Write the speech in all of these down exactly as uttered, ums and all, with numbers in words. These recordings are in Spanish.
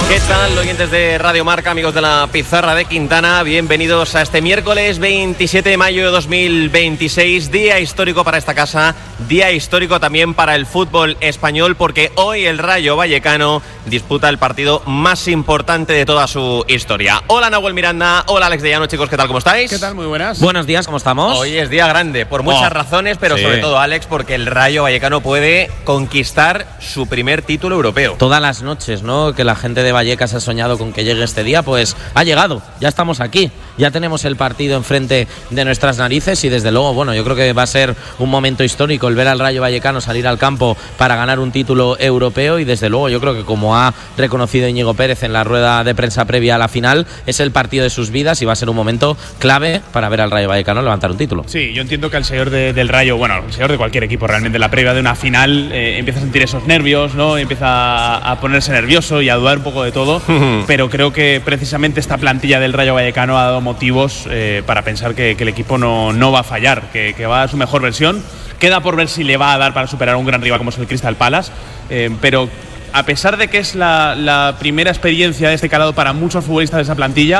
¿Qué tal, oyentes de Radio Marca, amigos de la Pizarra de Quintana? Bienvenidos a este miércoles veintisiete de mayo de dos mil veintiséis, día histórico para esta casa, día histórico también para el fútbol español, porque hoy el Rayo Vallecano disputa el partido más importante de toda su historia. Hola, Nahuel Miranda, hola, Alex de Llano, chicos, ¿qué tal, cómo estáis? ¿Qué tal? Muy buenas. Buenos días, ¿cómo estamos? Hoy es día grande, por muchas oh, razones, pero sí. sobre todo, Alex, porque el Rayo Vallecano puede conquistar su primer título europeo. Todas las noches, ¿no?, que la gente de Vallecas ha soñado con que llegue este día, pues ha llegado, ya estamos aquí, ya tenemos el partido enfrente de nuestras narices y desde luego, bueno, yo creo que va a ser un momento histórico el ver al Rayo Vallecano salir al campo para ganar un título europeo y desde luego yo creo que, como ha reconocido Íñigo Pérez en la rueda de prensa previa a la final, es el partido de sus vidas y va a ser un momento clave para ver al Rayo Vallecano levantar un título. Sí, yo entiendo que el señor de, del Rayo, bueno, el señor de cualquier equipo realmente, la previa de una final eh, empieza a sentir esos nervios, ¿no? Empieza a, a ponerse nervioso y a dudar un poco de todo. Pero creo que precisamente esta plantilla del Rayo Vallecano ha dado motivos eh, para pensar que, que el equipo no, no va a fallar, que, que va a dar su mejor versión. Queda por ver si le va a dar para superar a un gran rival como es el Crystal Palace, eh, pero a pesar de que es la, la primera experiencia de este calado para muchos futbolistas de esa plantilla,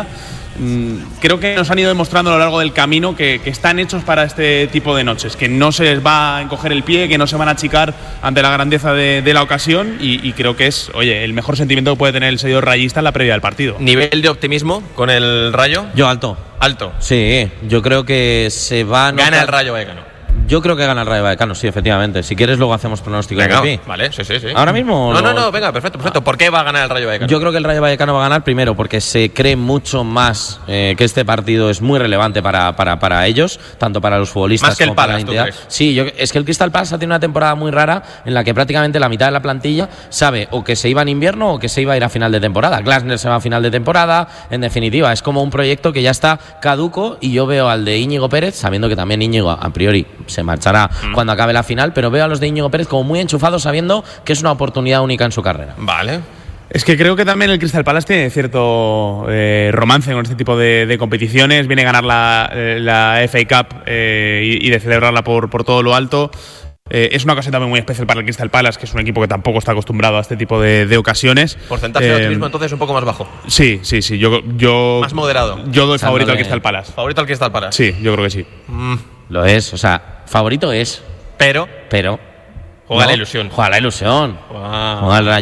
creo que nos han ido demostrando a lo largo del camino que, que están hechos para este tipo de noches, que no se les va a encoger el pie, que no se van a achicar ante la grandeza de, de la ocasión y, y creo que es, oye, el mejor sentimiento que puede tener el seguidor rayista en la previa del partido. ¿Nivel de optimismo con el Rayo? Yo alto. ¿Alto? Sí, yo creo que se va a notar... Gana el Rayo Vallecano. Yo creo que gana el Rayo Vallecano, sí, efectivamente. Si quieres, luego hacemos pronóstico. Venga, de vale, sí, sí, sí. ¿Ahora mismo? No, no, no, venga, perfecto, perfecto. ¿Por qué va a ganar el Rayo Vallecano? Yo creo que el Rayo Vallecano va a ganar primero porque se cree mucho más eh, que este partido es muy relevante para, para, para ellos, tanto para los futbolistas más que como el para Palace, la entidad. ¿tú crees? Sí, yo, es que el Crystal Palace ha tenido una temporada muy rara en la que prácticamente la mitad de la plantilla sabe o que se iba en invierno o que se iba a ir a final de temporada. Glasner se va a final de temporada. En definitiva, es como un proyecto que ya está caduco y yo veo al de Íñigo Pérez, sabiendo que también Íñigo a priori se marchará mm. cuando acabe la final, pero veo a los de Íñigo Pérez como muy enchufados sabiendo que es una oportunidad única en su carrera. Vale. Es que creo que también el Crystal Palace tiene cierto eh, romance con este tipo de, de competiciones. Viene a ganar la, la F A Cup eh, y, y de celebrarla por, por todo lo alto. Eh, es una ocasión también muy especial para el Crystal Palace, que es un equipo que tampoco está acostumbrado a este tipo de, de ocasiones. Porcentaje eh, de optimismo entonces un poco más bajo. Sí, sí, sí. Yo, yo, más moderado. Yo doy favorito al Crystal Palace. ¿Favorito al Crystal Palace? Sí, yo creo que sí. Mm. Lo es, o sea, favorito es. Pero. Pero. Juega no, la ilusión. Juega la ilusión. Wow. Juega el Rayo.